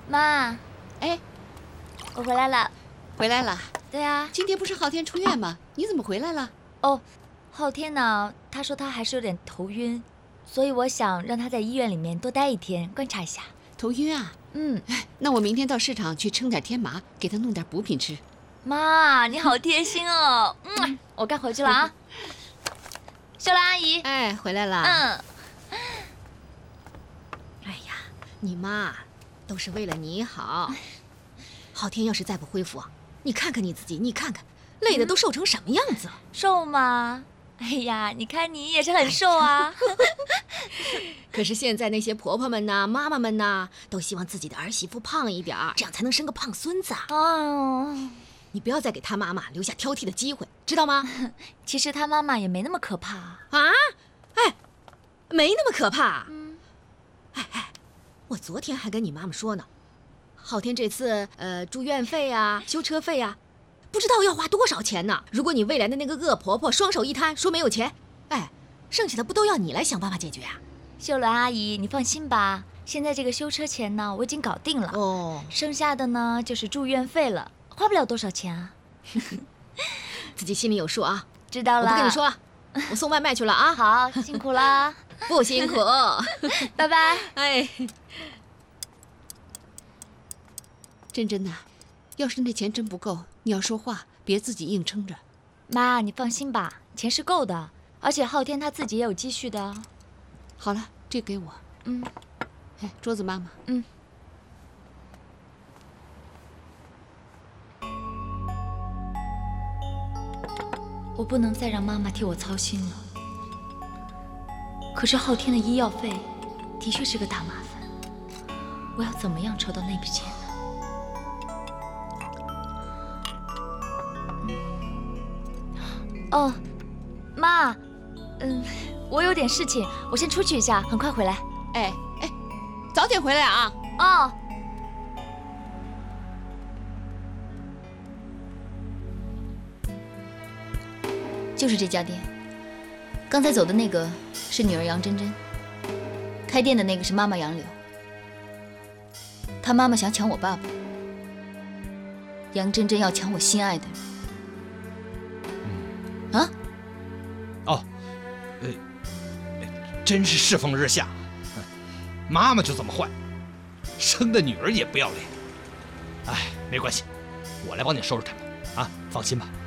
妈， 哎， 我回来了。 回来了？ 对啊。 今天不是昊天出院吗？你怎么回来了？ 哦，昊天呢？他说他还是有点头晕，所以我想让他在医院里面多待一天，观察一下。 头晕啊？那我明天到市场去称点天麻，给他弄点补品吃。 妈，你好贴心哦。我该回去了啊。秀兰阿姨， 哎，回来了。哎呀，你妈都是为了你好。昊天要是再不恢复，你看看你自己，你看看，累的都瘦成什么样子了。 瘦吗？哎呀，你看你也是很瘦啊。 可是现在那些婆婆们呐、妈妈们呐，都希望自己的儿媳妇胖一点儿，这样才能生个胖孙子。 哦， 你不要再给他妈妈留下挑剔的机会，知道吗？ 其实他妈妈也没那么可怕啊！哎，没那么可怕。哎，我昨天还跟你妈妈说呢，昊天这次住院费啊、修车费啊，不知道要花多少钱呢。如果你未来的那个恶婆婆双手一摊说没有钱，哎，剩下的不都要你来想办法解决啊？ 秀兰阿姨，你放心吧，现在这个修车钱呢，我已经搞定了。 哦， 剩下的呢就是住院费了，花不了多少钱啊。 自己心里有数啊。 知道了。 我不跟你说了，我送外卖去了啊。 好，辛苦啦。 不辛苦。 拜拜。 哎， 珍珍呐，要是那钱真不够，你要说话，别自己硬撑着。 妈，你放心吧，钱是够的，而且昊天他自己也有积蓄的。 好了，这给我。哎，桌子妈妈。 我不能再让妈妈替我操心了。可是昊天的医药费的确是个大麻烦，我要怎么样筹到那笔钱呢？哦，妈，我有点事情，我先出去一下，很快回来。 哎，早点回来啊！ 哦。 就是这家店，刚才走的那个是女儿杨珍珍，开店的那个是妈妈杨柳。她妈妈想抢我爸爸，杨珍珍要抢我心爱的人。啊？ 哦，真是世风日下，妈妈就这么坏，生的女儿也不要脸。哎，没关系，我来帮你收拾他们啊，放心吧。